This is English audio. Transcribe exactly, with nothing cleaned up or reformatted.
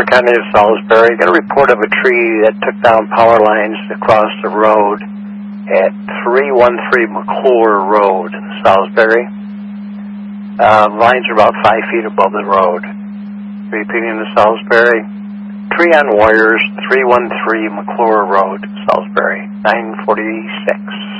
Montgomery County of Salisbury. Got a report of a tree that took down power lines across the road at three one three McClure Road, Salisbury. Uh, lines are about five feet above the road. Repeating the Salisbury. Tree on wires, three one three McClure Road, Salisbury, nine forty-six.